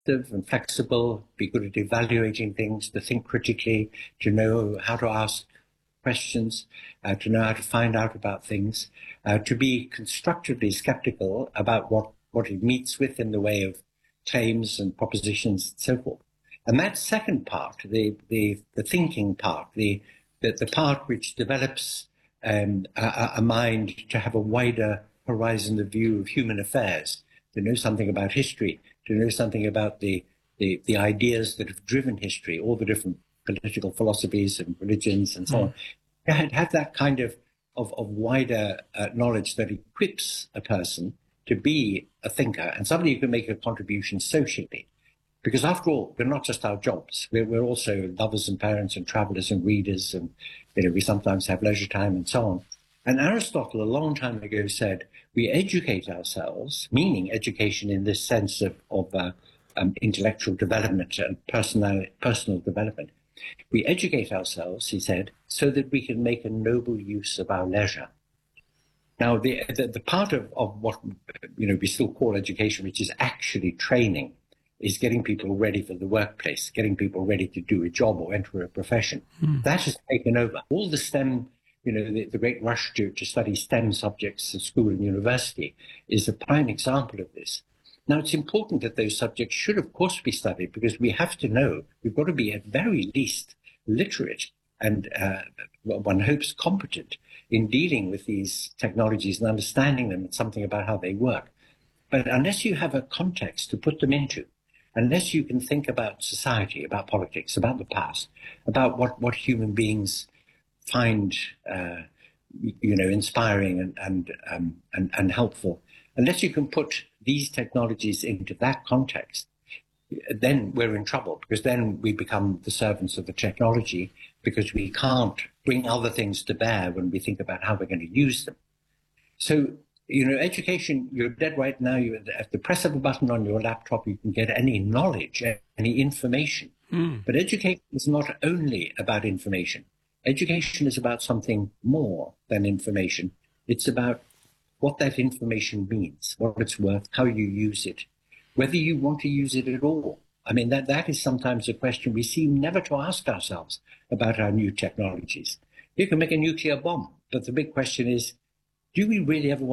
and flexible, be good at evaluating things, to think critically, to know how to ask questions, to know how to find out about things, to be constructively skeptical about what it meets with in the way of claims and propositions and so forth. And that second part, the thinking part, the part which develops a mind to have a wider horizon of view of human affairs, to know something about history, to know something about the ideas that have driven history, all the different political philosophies and religions and so on. Have that kind of wider knowledge that equips a person to be a thinker and somebody who can make a contribution socially. Because after all, we're not just our jobs. We're also lovers and parents and travelers and readers, and we sometimes have leisure time and so on. And Aristotle, a long time ago, said we educate ourselves, meaning education in this sense of intellectual development and personal development. We educate ourselves, he said, so that we can make a noble use of our leisure. Now, the part of what we still call education, which is actually training, is getting people ready for the workplace, getting people ready to do a job or enter a profession. That has taken over. All the STEM, the great rush to study STEM subjects at school and university is a prime example of this. Now, it's important that those subjects should, of course, be studied because we have to know, we've got to be at very least literate and one hopes competent in dealing with these technologies and understanding them and something about how they work. But unless you have a context to put them into, unless you can think about society, about politics, about the past, about what human beings find, inspiring and helpful, unless you can put these technologies into that context, then we're in trouble, because then we become the servants of the technology, because we can't bring other things to bear when we think about how we're going to use them. So, education, you're dead right now. At the press of a button on your laptop, you can get any knowledge, any information. But education is not only about information. Education is about something more than information. It's about what that information means, what it's worth, how you use it, whether you want to use it at all. I mean, that is sometimes a question we seem never to ask ourselves about our new technologies. You can make a nuclear bomb, but the big question is, do we really ever want